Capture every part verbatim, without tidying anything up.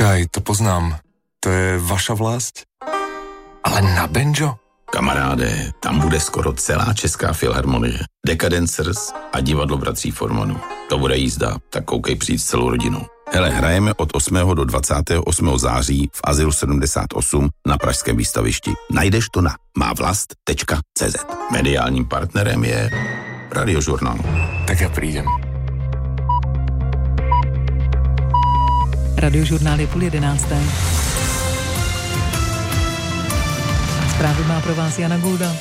Počkaj, to poznám. To je vaša vlast? Ale na banjo? Kamaráde, tam bude skoro celá Česká filharmonie, Decadencers a divadlo bratří Formanů. To bude jízda, tak koukej přijít s celou rodinou. Hele, hrajeme od osmého do dvacátého osmého září v Azylu sedmdesát osm na pražském výstavišti. Najdeš to na mávlast tečka cé zet. Mediálním partnerem je Radiožurnál. Tak já přijdem. Radiožurnál je půl jedenácté. Zprávy má pro vás Jana Gulda.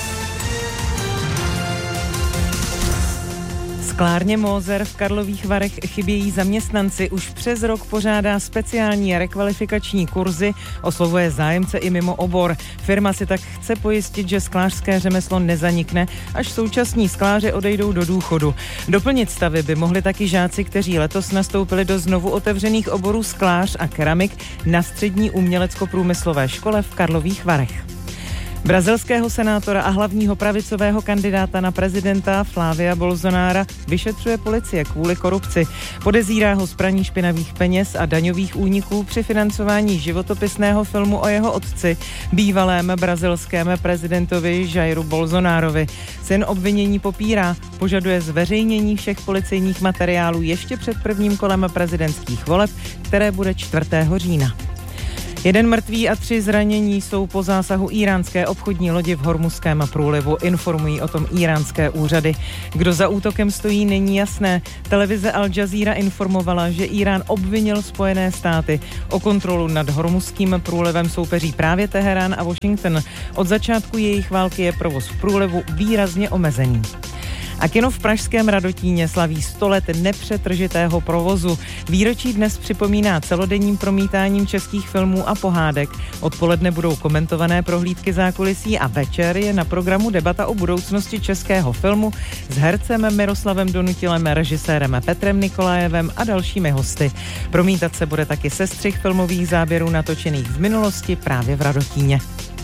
Sklárně Moser v Karlových Varech chybějí zaměstnanci. Už přes rok pořádá speciální rekvalifikační kurzy, oslovuje zájemce i mimo obor. Firma si tak chce pojistit, že sklářské řemeslo nezanikne, až současní skláři odejdou do důchodu. Doplnit stavy by mohli taky žáci, kteří letos nastoupili do znovu otevřených oborů sklář a keramik na střední umělecko-průmyslové škole v Karlových Varech. Brazilského senátora a hlavního pravicového kandidáta na prezidenta Flávia Bolsonára vyšetřuje policie kvůli korupci. Podezírá ho z praní špinavých peněz a daňových úniků při financování životopisného filmu o jeho otci, bývalém brazilském prezidentovi Jairu Bolsonárovi. Syn obvinění popírá, požaduje zveřejnění všech policejních materiálů ještě před prvním kolem prezidentských voleb, které bude čtvrtého října. Jeden mrtvý a tři zranění jsou po zásahu íránské obchodní lodi v Hormuzském průlivu, informují o tom íránské úřady. Kdo za útokem stojí, není jasné. Televize Al Jazeera informovala, že Írán obvinil Spojené státy. O kontrolu nad Hormuzským průlivem soupeří právě Teherán a Washington. Od začátku jejich války je provoz v průlivu výrazně omezený. A kino v pražském Radotíně slaví sto let nepřetržitého provozu. Výročí dnes připomíná celodenním promítáním českých filmů a pohádek. Odpoledne budou komentované prohlídky zákulisí a večer je na programu debata o budoucnosti českého filmu s hercem Miroslavem Donutilem, režisérem Petrem Nikolajevem a dalšími hosty. Promítat se bude taky sestřih filmových záběrů natočených v minulosti právě v Radotíně.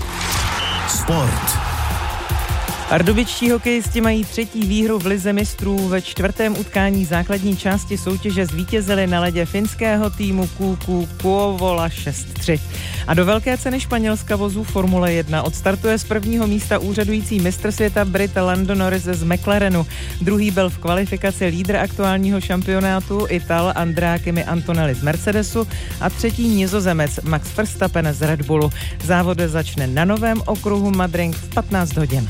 Sport. Pardubičtí hokejisti mají třetí výhru v lize mistrů. Ve čtvrtém utkání základní části soutěže zvítězili na ledě finského týmu K K Kouvola šest tři. A do velké ceny Španělska vozů Formule jedna odstartuje z prvního místa úřadující mistr světa Brit Lando Norris z McLarenu. Druhý byl v kvalifikaci lídr aktuálního šampionátu Ital Andrea Kimi Antonelli z Mercedesu a třetí Nizozemec Max Verstappen z Red Bullu. Závod začne na novém okruhu Madrid v patnáct hodin.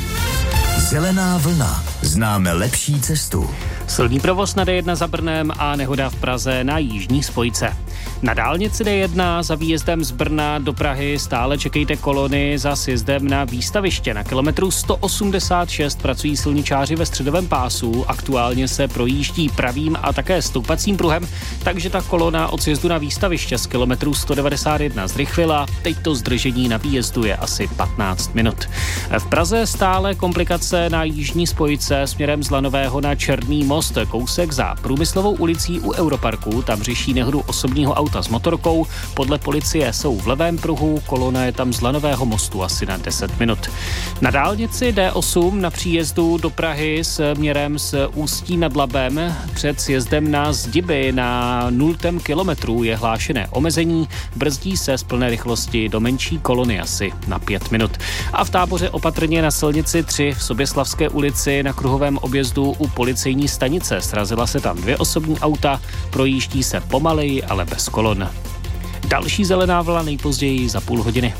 Zelená vlna. Známe lepší cestu. Silný provoz na D jedna za Brnem a nehoda v Praze na jižní spojce. Na dálnici D jedna za výjezdem z Brna do Prahy stále čekejte kolony za sjezdem na výstaviště. Na kilometru sto osmdesát šest pracují silničáři ve středovém pásu. Aktuálně se projíždí pravým a také stoupacím pruhem, takže ta kolona od sjezdu na výstaviště z kilometru sto devadesát jedna zrychlila. Teď to zdržení na výjezdu je asi patnáct minut. V Praze stále komplikace na jižní spojce směrem z Lanového na Černý most. Kousek za Průmyslovou ulicí u Europarku. Tam řeší nehodu osobního auta s motorkou. Podle policie jsou v levém pruhu, kolona je tam z Lanového mostu asi na deset minut. Na dálnici D osm na příjezdu do Prahy směrem z Ústí nad Labem před sjezdem na Zdiby na nultém kilometru je hlášené omezení. Brzdí se z plné rychlosti do menší kolony asi na pět minut. A v Táboře opatrně na silnici tři v Soběslavské ulici na kruhovém objezdu u policejní stanice. Srazila se tam dvě osobní auta, projíždí se pomaleji, ale bez kolon. Další zelená vlna nejpozději za půl hodiny.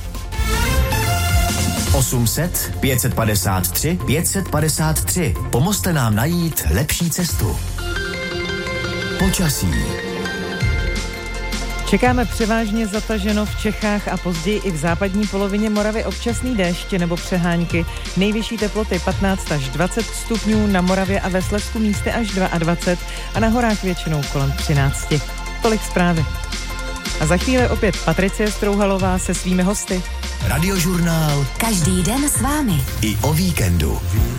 osm set pět set padesát tři pět set padesát tři. Pomozte nám najít lepší cestu. Počasí. Čekáme převážně zataženo v Čechách a později i v západní polovině Moravy občasný déšť nebo přehánky. Nejvyšší teploty patnáct až dvacet stupňů, na Moravě a ve Slezsku místy až dvacet dva a na horách většinou kolem třináct. Tolik zprávy. A za chvíli opět Patricie Strouhalová se svými hosty. Radiožurnál. Každý den s vámi. I o víkendu.